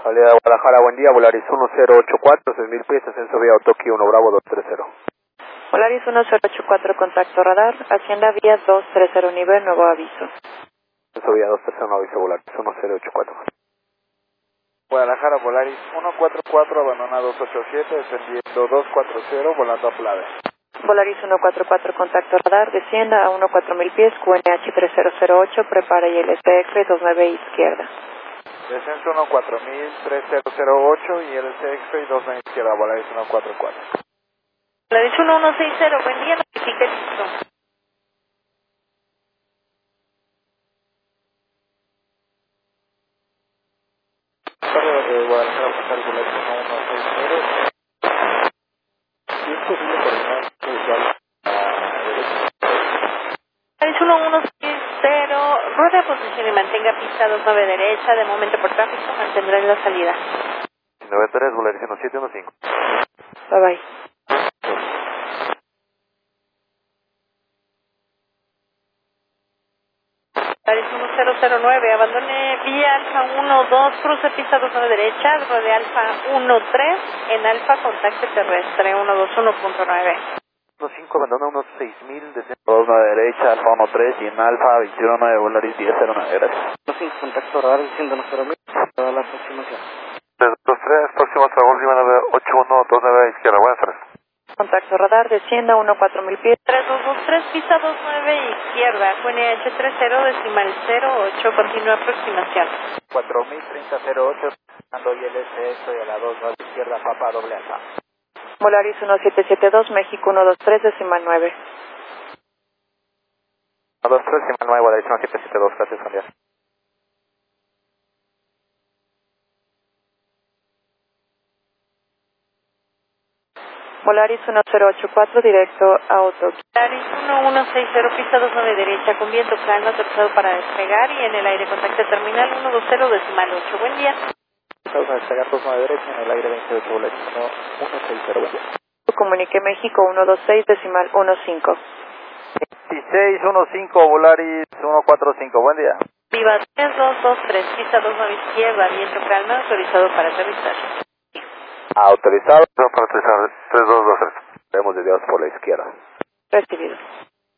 Salida de Guadalajara, buen día, Volaris 1084, 6000 pies, ascenso vía Otoki 1 Bravo 230. Volaris 1084, contacto radar, Hacienda vía 230, nivel, nuevo aviso. Ascenso vía 230, aviso Volaris 1084. Guadalajara, Volaris 144, abandona 287, descendiendo 240, volando a Plave. Volaris 144, contacto radar, descienda a 14000 pies, QNH 3008, prepara ILS-X-ray 29 izquierda. Descenso 14000, 3008 y ILS X-ray 29 izquierda, Volaris 144. Volaris 1160, buen día, notifique listo. Guadalajara, Pasar, Volaris 1160. Si es posible coordinar usual a derecha. Volaris 1160, rueda posición y mantenga pista 29 derecha, de momento por tráfico, mantendrá la salida. 93, Volaris 1715. Bye bye. Volaris 1009, abandone vía Alfa 12, cruce pista 29 derecha, rodea Alfa 13, en Alfa contacto terrestre 121.9. 15, abandona unos 6000, descenso 29 derecha, Alfa 13 y en Alfa 219, Volaris 1009, gracias. 15, contacto radar, desciendo 9000, para la aproximación. 323, próximo hasta Bolívar 8129 izquierda, buenas tardes. Contacto radar, descienda 14000 pies. 3223, pista 29 izquierda, QNH 30 decimal 08, continúa aproximación. 403008, ando ILS X-ray a la 29 izquierda, Papa doble alfa. Volaris 1772, México 123 decimal 9. 123, decimal 9, Volaris 1772, gracias, buen día. Volaris 1084, directo a Otoki. Volaris 1160, pista 29 derecha, con viento plano, autorizado para despegar y en el aire contacto terminal 120 decimal 8. Buen día. Vamos a despegar 29 derecha en el aire 28, Volaris 1160, buen día. Comunique México 126 decimal 15. 1615, Volaris 145, buen día. Viva 3223, pista 29 izquierda, viento calma, autorizado para aterrizar. Autorizado, para aterrizar 3223. Vemos desviados por la izquierda. Recibido.